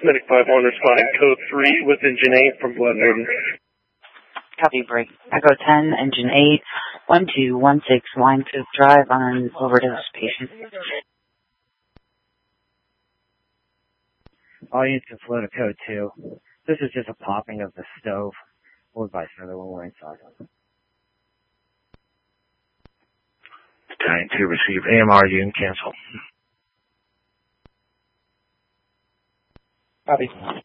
Medic 5-1 responding code 3 with engine 8 from Bloodwood. Copy, break. Echo 10, engine 8, 1216 Winecoop Drive on overdose patient. All units to flow to code 2. This is just a popping of the stove. We'll advise further when we're inside. Battalion 2 receive AMR, you can cancel. Copy.